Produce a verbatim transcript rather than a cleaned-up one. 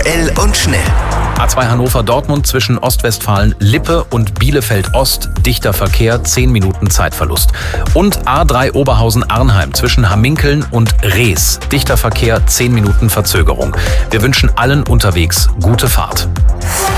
Aktuell und schnell. A zwei Hannover-Dortmund zwischen Ostwestfalen-Lippe und Bielefeld-Ost. Dichter Verkehr, zehn Minuten Zeitverlust. Und A drei Oberhausen-Arnheim zwischen Hamminkeln und Rees. Dichter Verkehr, zehn Minuten Verzögerung. Wir wünschen allen unterwegs gute Fahrt.